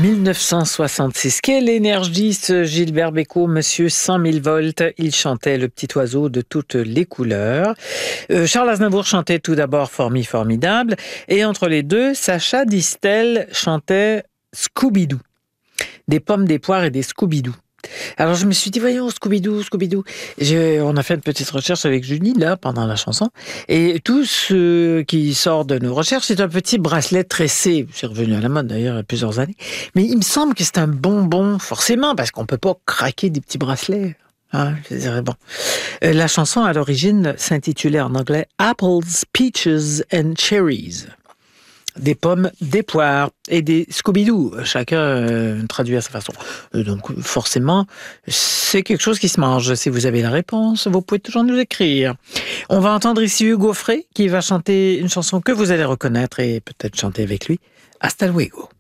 1966. Quelle énergie ce Gilbert Bécaud, monsieur 100 000 volts. Il chantait Le petit oiseau de toutes les couleurs. Charles Aznavour chantait tout d'abord Formidable. Et entre les deux, Sacha Distel chantait Scooby-Doo. Des pommes, des poires et des Scooby-Doo. Alors je me suis dit, voyons, Scooby-Doo. On a fait une petite recherche avec Julie, là, pendant la chanson. Et tout ce qui sort de nos recherches, c'est un petit bracelet tressé. C'est revenu à la mode, d'ailleurs, il y a plusieurs années. Mais il me semble que c'est un bonbon, forcément, parce qu'on peut pas craquer des petits bracelets. Hein, je dirais, bon. La chanson, à l'origine, s'intitulait en anglais « Apples, Peaches and Cherries ». Des pommes, des poires et des Scooby-Doo. Chacun traduit à sa façon. Donc, forcément, c'est quelque chose qui se mange. Si vous avez la réponse, vous pouvez toujours nous écrire. On va entendre ici Hugo Frey qui va chanter une chanson que vous allez reconnaître et peut-être chanter avec lui. Hasta luego.